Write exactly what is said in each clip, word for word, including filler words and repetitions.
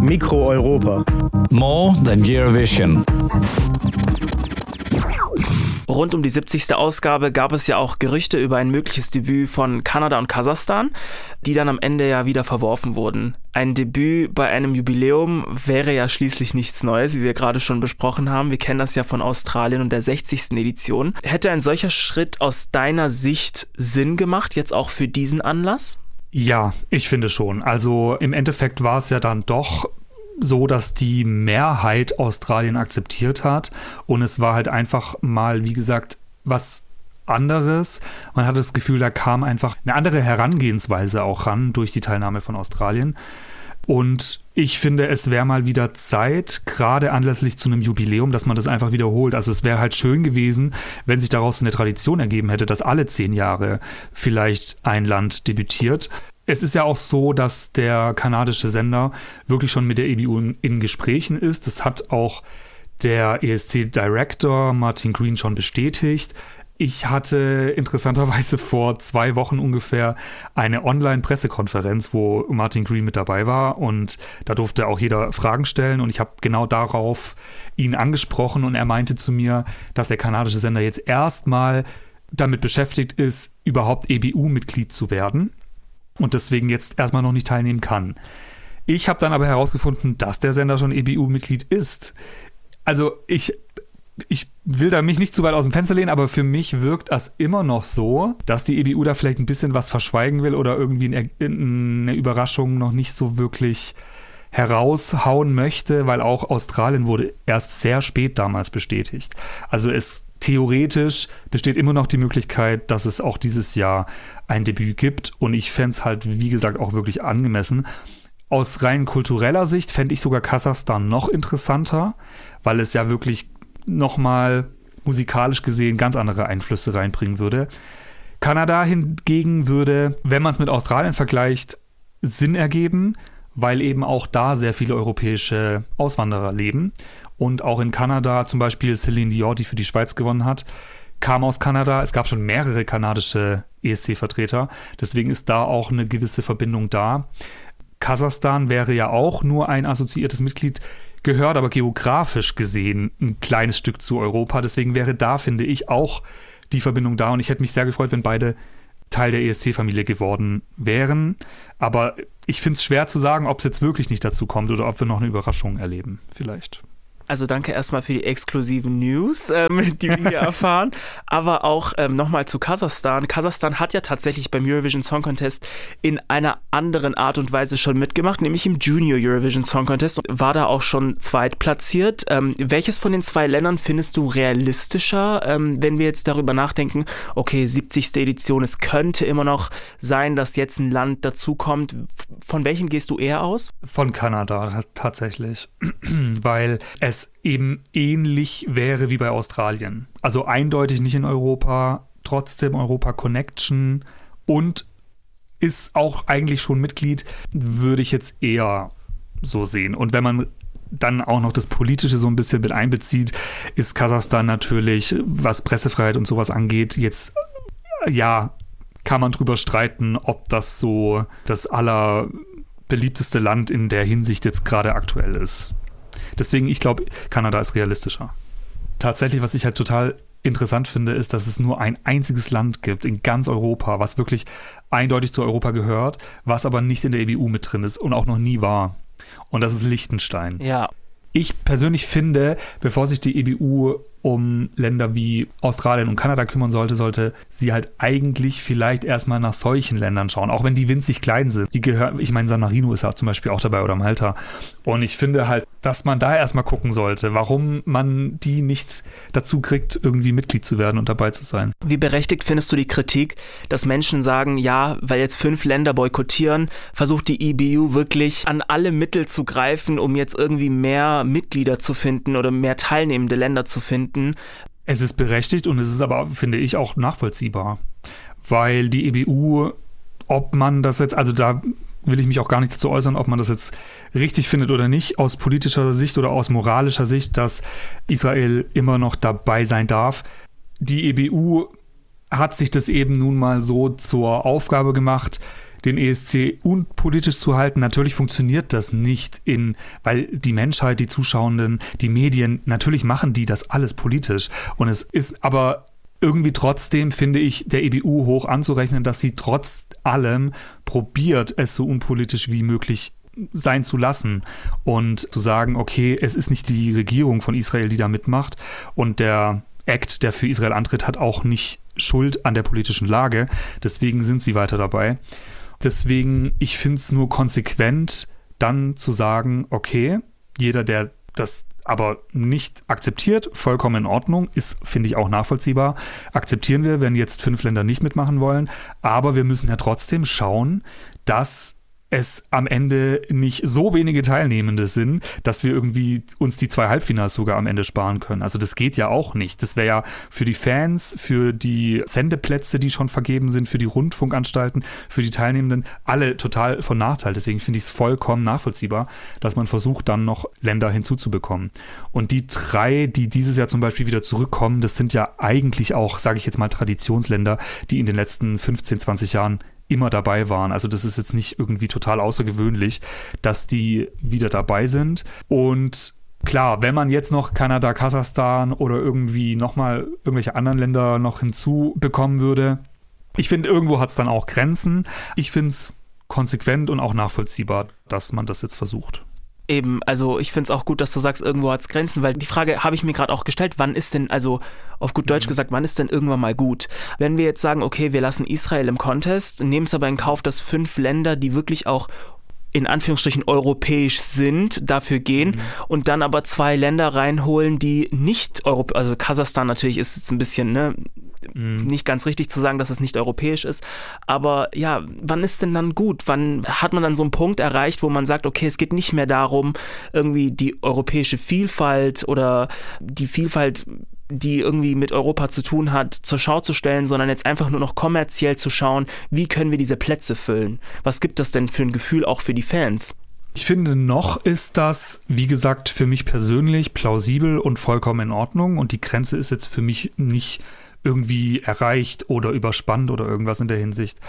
Mikro Europa. More than Eurovision. Rund um die siebzigste Ausgabe gab es ja auch Gerüchte über ein mögliches Debüt von Kanada und Kasachstan, die dann am Ende ja wieder verworfen wurden. Ein Debüt bei einem Jubiläum wäre ja schließlich nichts Neues, wie wir gerade schon besprochen haben. Wir kennen das ja von Australien und der sechzigsten Edition. Hätte ein solcher Schritt aus deiner Sicht Sinn gemacht, jetzt auch für diesen Anlass? Ja, ich finde schon. Also im Endeffekt war es ja dann doch so, dass die Mehrheit Australien akzeptiert hat und es war halt einfach mal, wie gesagt, was anderes. Man hatte das Gefühl, da kam einfach eine andere Herangehensweise auch ran durch die Teilnahme von Australien. Und ich finde, es wäre mal wieder Zeit, gerade anlässlich zu einem Jubiläum, dass man das einfach wiederholt. Also es wäre halt schön gewesen, wenn sich daraus eine Tradition ergeben hätte, dass alle zehn Jahre vielleicht ein Land debütiert. Es ist ja auch so, dass der kanadische Sender wirklich schon mit der E B U in, in Gesprächen ist. Das hat auch der E S C-Director Martin Green schon bestätigt. Ich hatte interessanterweise vor zwei Wochen ungefähr eine Online-Pressekonferenz, wo Martin Green mit dabei war und da durfte auch jeder Fragen stellen und ich habe genau darauf ihn angesprochen und er meinte zu mir, dass der kanadische Sender jetzt erstmal damit beschäftigt ist, überhaupt E B U-Mitglied zu werden und deswegen jetzt erstmal noch nicht teilnehmen kann. Ich habe dann aber herausgefunden, dass der Sender schon E B U-Mitglied ist. Also ich... Ich will da mich nicht zu weit aus dem Fenster lehnen, aber für mich wirkt das immer noch so, dass die E B U da vielleicht ein bisschen was verschweigen will oder irgendwie eine Überraschung noch nicht so wirklich heraushauen möchte, weil auch Australien wurde erst sehr spät damals bestätigt. Also es theoretisch besteht immer noch die Möglichkeit, dass es auch dieses Jahr ein Debüt gibt und ich fände es halt, wie gesagt, auch wirklich angemessen. Aus rein kultureller Sicht fände ich sogar Kasachstan noch interessanter, weil es ja wirklich nochmal musikalisch gesehen ganz andere Einflüsse reinbringen würde. Kanada hingegen würde, wenn man es mit Australien vergleicht, Sinn ergeben, weil eben auch da sehr viele europäische Auswanderer leben. Und auch in Kanada, zum Beispiel Céline Dion, die für die Schweiz gewonnen hat, kam aus Kanada. Es gab schon mehrere kanadische E S C-Vertreter. Deswegen ist da auch eine gewisse Verbindung da. Kasachstan wäre ja auch nur ein assoziiertes Mitglied, gehört aber geografisch gesehen ein kleines Stück zu Europa. Deswegen wäre da, finde ich, auch die Verbindung da. Und ich hätte mich sehr gefreut, wenn beide Teil der E S C-Familie geworden wären. Aber ich finde es schwer zu sagen, ob es jetzt wirklich nicht dazu kommt oder ob wir noch eine Überraschung erleben. Vielleicht. Also danke erstmal für die exklusiven News, ähm, die wir hier erfahren. Aber auch ähm, nochmal zu Kasachstan. Kasachstan hat ja tatsächlich beim Eurovision Song Contest in einer anderen Art und Weise schon mitgemacht, nämlich im Junior Eurovision Song Contest. War da auch schon zweitplatziert. Ähm, welches von den zwei Ländern findest du realistischer, ähm, wenn wir jetzt darüber nachdenken, okay, siebzigste Edition, es könnte immer noch sein, dass jetzt ein Land dazukommt. Von welchem gehst du eher aus? Von Kanada tatsächlich, weil es eben ähnlich wäre wie bei Australien. Also eindeutig nicht in Europa, trotzdem Europa-Connection und ist auch eigentlich schon Mitglied, würde ich jetzt eher so sehen. Und wenn man dann auch noch das Politische so ein bisschen mit einbezieht, ist Kasachstan natürlich, was Pressefreiheit und sowas angeht, jetzt, ja, kann man drüber streiten, ob das so das allerbeliebteste Land in der Hinsicht jetzt gerade aktuell ist. Deswegen, ich glaube, Kanada ist realistischer. Tatsächlich, was ich halt total interessant finde, ist, dass es nur ein einziges Land gibt in ganz Europa, was wirklich eindeutig zu Europa gehört, was aber nicht in der E B U mit drin ist und auch noch nie war. Und das ist Liechtenstein. Ja. Ich persönlich finde, bevor sich die E B U um Länder wie Australien und Kanada kümmern sollte, sollte sie halt eigentlich vielleicht erstmal nach solchen Ländern schauen, auch wenn die winzig klein sind. Die gehören, ich meine, San Marino ist ja zum Beispiel auch dabei oder Malta. Und ich finde halt, dass man da erstmal gucken sollte, warum man die nicht dazu kriegt, irgendwie Mitglied zu werden und dabei zu sein. Wie berechtigt findest du die Kritik, dass Menschen sagen, ja, weil jetzt fünf Länder boykottieren, versucht die E B U wirklich an alle Mittel zu greifen, um jetzt irgendwie mehr Mitglieder zu finden oder mehr teilnehmende Länder zu finden? Es ist berechtigt und es ist aber, finde ich, auch nachvollziehbar, weil die E B U, ob man das jetzt, also da will ich mich auch gar nicht dazu äußern, ob man das jetzt richtig findet oder nicht, aus politischer Sicht oder aus moralischer Sicht, dass Israel immer noch dabei sein darf. Die E B U hat sich das eben nun mal so zur Aufgabe gemacht, den E S C unpolitisch zu halten. Natürlich funktioniert das nicht, in, weil die Menschheit, die Zuschauenden, die Medien, natürlich machen die das alles politisch. Und es ist aber irgendwie trotzdem, finde ich, der E B U hoch anzurechnen, dass sie trotz allem probiert, es so unpolitisch wie möglich sein zu lassen und zu sagen, okay, es ist nicht die Regierung von Israel, die da mitmacht, und der Act, der für Israel antritt, hat auch nicht Schuld an der politischen Lage. Deswegen sind sie weiter dabei. Deswegen, ich finde es nur konsequent, dann zu sagen, okay, jeder, der das aber nicht akzeptiert, vollkommen in Ordnung, ist, finde ich, auch nachvollziehbar. Akzeptieren wir, wenn jetzt fünf Länder nicht mitmachen wollen, aber wir müssen ja trotzdem schauen, dass es am Ende nicht so wenige Teilnehmende sind, dass wir irgendwie uns die zwei Halbfinals sogar am Ende sparen können. Also das geht ja auch nicht. Das wäre ja für die Fans, für die Sendeplätze, die schon vergeben sind, für die Rundfunkanstalten, für die Teilnehmenden, alle total von Nachteil. Deswegen finde ich es vollkommen nachvollziehbar, dass man versucht, dann noch Länder hinzuzubekommen. Und die drei, die dieses Jahr zum Beispiel wieder zurückkommen, das sind ja eigentlich auch, sage ich jetzt mal, Traditionsländer, die in den letzten fünfzehn, zwanzig Jahren immer dabei waren. Also das ist jetzt nicht irgendwie total außergewöhnlich, dass die wieder dabei sind. Und klar, wenn man jetzt noch Kanada, Kasachstan oder irgendwie nochmal irgendwelche anderen Länder noch hinzubekommen würde, ich finde, irgendwo hat es dann auch Grenzen. Ich finde es konsequent und auch nachvollziehbar, dass man das jetzt versucht. Eben, also ich finde es auch gut, dass du sagst, irgendwo hat es Grenzen, weil die Frage habe ich mir gerade auch gestellt, wann ist denn, also auf gut Deutsch gesagt, wann ist denn irgendwann mal gut? Wenn wir jetzt sagen, okay, wir lassen Israel im Contest, nehmen es aber in Kauf, dass fünf Länder, die wirklich auch in Anführungsstrichen europäisch sind, dafür gehen mhm. und dann aber zwei Länder reinholen, die nicht europäisch, also Kasachstan natürlich ist jetzt ein bisschen, ne, mhm. nicht ganz richtig zu sagen, dass es nicht europäisch ist, aber ja, wann ist denn dann gut? Wann hat man dann so einen Punkt erreicht, wo man sagt, okay, es geht nicht mehr darum, irgendwie die europäische Vielfalt oder die Vielfalt, die irgendwie mit Europa zu tun hat, zur Schau zu stellen, sondern jetzt einfach nur noch kommerziell zu schauen, wie können wir diese Plätze füllen? Was gibt das denn für ein Gefühl auch für die Fans? Ich finde, noch ist das, wie gesagt, für mich persönlich plausibel und vollkommen in Ordnung, und die Grenze ist jetzt für mich nicht irgendwie erreicht oder überspannt oder irgendwas in der Hinsicht.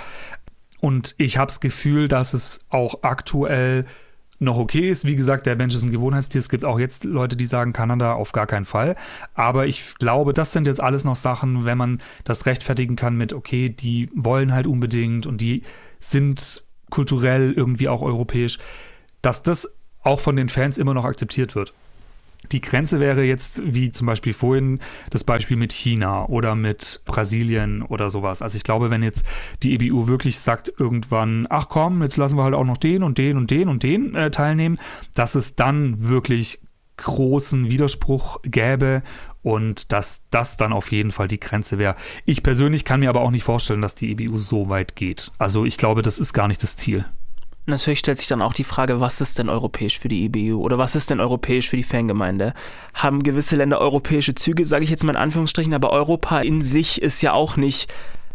Und ich habe das Gefühl, dass es auch aktuell noch okay ist. Wie gesagt, der Mensch ist ein Gewohnheitstier. Es gibt auch jetzt Leute, die sagen, Kanada auf gar keinen Fall. Aber ich glaube, das sind jetzt alles noch Sachen, wenn man das rechtfertigen kann mit, okay, die wollen halt unbedingt und die sind kulturell irgendwie auch europäisch, dass das auch von den Fans immer noch akzeptiert wird. Die Grenze wäre jetzt, wie zum Beispiel vorhin, das Beispiel mit China oder mit Brasilien oder sowas. Also ich glaube, wenn jetzt die E B U wirklich sagt irgendwann, ach komm, jetzt lassen wir halt auch noch den und den und den und den äh, teilnehmen, dass es dann wirklich großen Widerspruch gäbe und dass das dann auf jeden Fall die Grenze wäre. Ich persönlich kann mir aber auch nicht vorstellen, dass die E B U so weit geht. Also ich glaube, das ist gar nicht das Ziel. Natürlich stellt sich dann auch die Frage, was ist denn europäisch für die E B U oder was ist denn europäisch für die Fangemeinde? Haben gewisse Länder europäische Züge, sage ich jetzt mal in Anführungsstrichen, aber Europa in sich ist ja auch nicht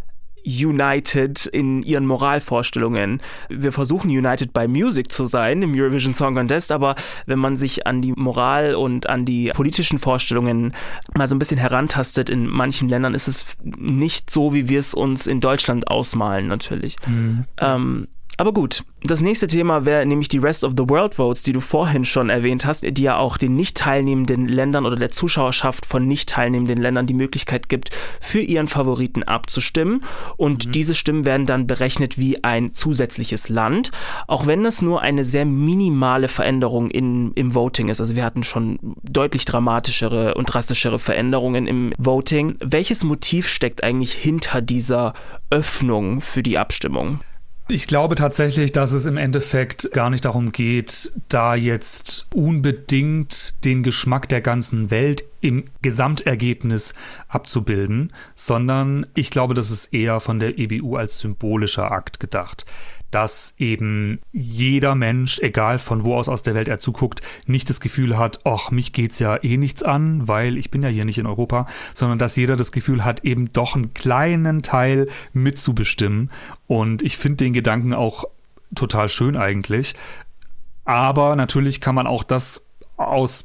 united in ihren Moralvorstellungen. Wir versuchen united by music zu sein im Eurovision Song Contest, aber wenn man sich an die Moral und an die politischen Vorstellungen mal so ein bisschen herantastet, in manchen Ländern ist es nicht so, wie wir es uns in Deutschland ausmalen natürlich. Mhm. Ähm, Aber gut, das nächste Thema wäre nämlich die Rest of the World Votes, die du vorhin schon erwähnt hast, die ja auch den nicht teilnehmenden Ländern oder der Zuschauerschaft von nicht teilnehmenden Ländern die Möglichkeit gibt, für ihren Favoriten abzustimmen. Und mhm. diese Stimmen werden dann berechnet wie ein zusätzliches Land, auch wenn das nur eine sehr minimale Veränderung in, im Voting ist. Also wir hatten schon deutlich dramatischere und drastischere Veränderungen im Voting. Welches Motiv steckt eigentlich hinter dieser Öffnung für die Abstimmung? Ich glaube tatsächlich, dass es im Endeffekt gar nicht darum geht, da jetzt unbedingt den Geschmack der ganzen Welt im Gesamtergebnis abzubilden, sondern ich glaube, das ist eher von der E B U als symbolischer Akt gedacht, dass eben jeder Mensch, egal von wo aus aus der Welt er zuguckt, nicht das Gefühl hat, ach, mich geht's ja eh nichts an, weil ich bin ja hier nicht in Europa, sondern dass jeder das Gefühl hat, eben doch einen kleinen Teil mitzubestimmen. Und ich finde den Gedanken auch total schön eigentlich. Aber natürlich kann man auch das aus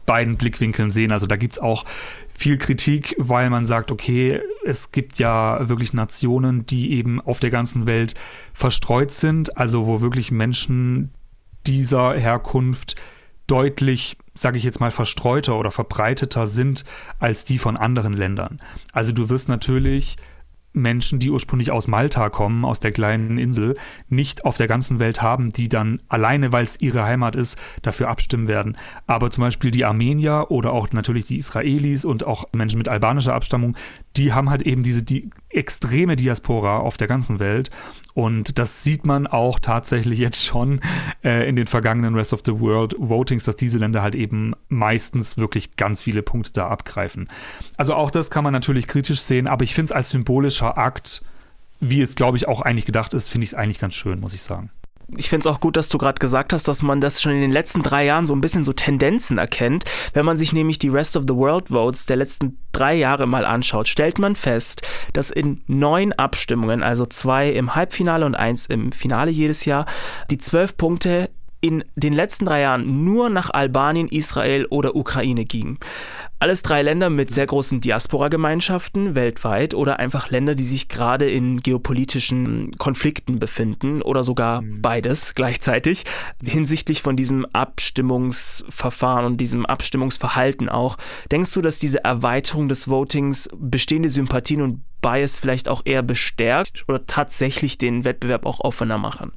beiden Blickwinkeln sehen. Also da gibt es auch viel Kritik, weil man sagt, okay, es gibt ja wirklich Nationen, die eben auf der ganzen Welt verstreut sind, also wo wirklich Menschen dieser Herkunft deutlich, sage ich jetzt mal, verstreuter oder verbreiteter sind als die von anderen Ländern. Also du wirst natürlich Menschen, die ursprünglich aus Malta kommen, aus der kleinen Insel, nicht auf der ganzen Welt haben, die dann alleine, weil es ihre Heimat ist, dafür abstimmen werden. Aber zum Beispiel die Armenier oder auch natürlich die Israelis und auch Menschen mit albanischer Abstammung, die haben halt eben diese die extreme Diaspora auf der ganzen Welt. Und das sieht man auch tatsächlich jetzt schon äh, in den vergangenen Rest of the World Votings, dass diese Länder halt eben meistens wirklich ganz viele Punkte da abgreifen. Also auch das kann man natürlich kritisch sehen, aber ich finde es als symbolischer Akt, wie es, glaube ich, auch eigentlich gedacht ist, finde ich es eigentlich ganz schön, muss ich sagen. Ich finde es auch gut, dass du gerade gesagt hast, dass man das schon in den letzten drei Jahren so ein bisschen so Tendenzen erkennt. Wenn man sich nämlich die Rest of the World Votes der letzten drei Jahre mal anschaut, stellt man fest, dass in neun Abstimmungen, also zwei im Halbfinale und eins im Finale jedes Jahr, die zwölf Punkte in den letzten drei Jahren nur nach Albanien, Israel oder Ukraine gingen. Alles drei Länder mit sehr großen Diaspora-Gemeinschaften weltweit oder einfach Länder, die sich gerade in geopolitischen Konflikten befinden oder sogar mhm. beides gleichzeitig hinsichtlich von diesem Abstimmungsverfahren und diesem Abstimmungsverhalten auch. Denkst du, dass diese Erweiterung des Votings bestehende Sympathien und Bias vielleicht auch eher bestärkt oder tatsächlich den Wettbewerb auch offener machen?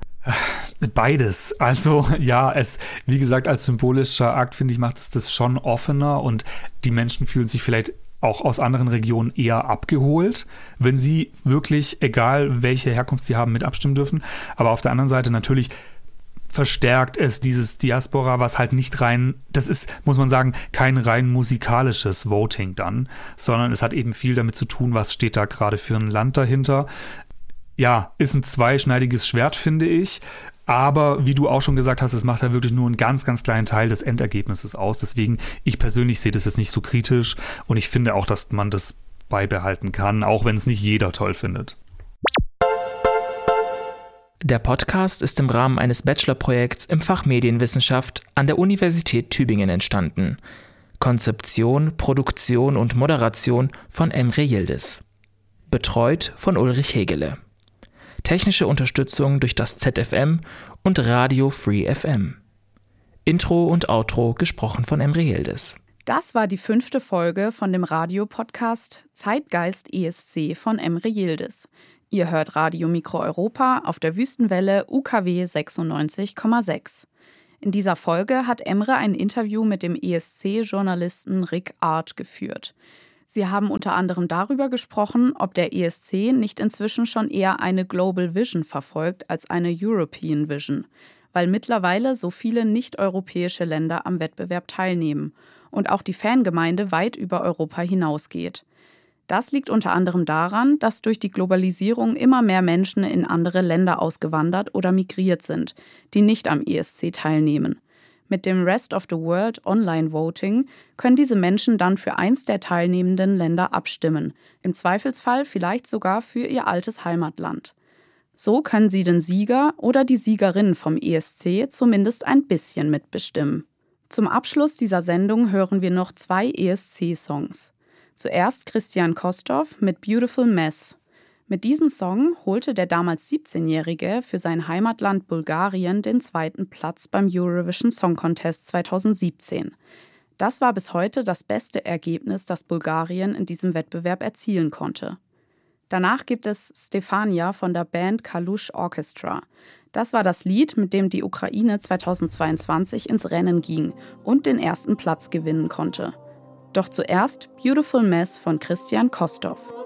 Beides. Also ja, es, wie gesagt, als symbolischer Akt, finde ich, macht es das schon offener und die Menschen fühlen sich vielleicht auch aus anderen Regionen eher abgeholt, wenn sie wirklich, egal welche Herkunft sie haben, mit abstimmen dürfen. Aber auf der anderen Seite natürlich verstärkt es dieses Diaspora, was halt nicht rein, das ist, muss man sagen, kein rein musikalisches Voting dann, sondern es hat eben viel damit zu tun, was steht da gerade für ein Land dahinter. Ja, ist ein zweischneidiges Schwert, finde ich. Aber wie du auch schon gesagt hast, es macht ja wirklich nur einen ganz, ganz kleinen Teil des Endergebnisses aus. Deswegen, ich persönlich sehe das jetzt nicht so kritisch. Und ich finde auch, dass man das beibehalten kann, auch wenn es nicht jeder toll findet. Der Podcast ist im Rahmen eines Bachelorprojekts im Fach Medienwissenschaft an der Universität Tübingen entstanden. Konzeption, Produktion und Moderation von Emre Yildiz. Betreut von Ulrich Hegele. Technische Unterstützung durch das Z F M und Radio Free F M. Intro und Outro gesprochen von Emre Yildiz. Das war die fünfte Folge von dem Radiopodcast Zeitgeist E S C von Emre Yildiz. Ihr hört Radio Mikro Europa auf der Wüstenwelle U K W sechsundneunzig Komma sechs. In dieser Folge hat Emre ein Interview mit dem E S C-Journalisten Rick Art geführt. Sie haben unter anderem darüber gesprochen, ob der E S C nicht inzwischen schon eher eine Global Vision verfolgt als eine European Vision, weil mittlerweile so viele nicht-europäische Länder am Wettbewerb teilnehmen und auch die Fangemeinde weit über Europa hinausgeht. Das liegt unter anderem daran, dass durch die Globalisierung immer mehr Menschen in andere Länder ausgewandert oder migriert sind, die nicht am E S C teilnehmen. Mit dem Rest of the World Online Voting können diese Menschen dann für eins der teilnehmenden Länder abstimmen, im Zweifelsfall vielleicht sogar für ihr altes Heimatland. So können sie den Sieger oder die Siegerin vom E S C zumindest ein bisschen mitbestimmen. Zum Abschluss dieser Sendung hören wir noch zwei E S C-Songs. Zuerst Christian Kostov mit Beautiful Mess. Mit diesem Song holte der damals siebzehnjährige für sein Heimatland Bulgarien den zweiten Platz beim Eurovision Song Contest zweitausendsiebzehn. Das war bis heute das beste Ergebnis, das Bulgarien in diesem Wettbewerb erzielen konnte. Danach gibt es Stefania von der Band Kalush Orchestra. Das war das Lied, mit dem die Ukraine zweitausendzweiundzwanzig ins Rennen ging und den ersten Platz gewinnen konnte. Doch zuerst Beautiful Mess von Christian Kostov.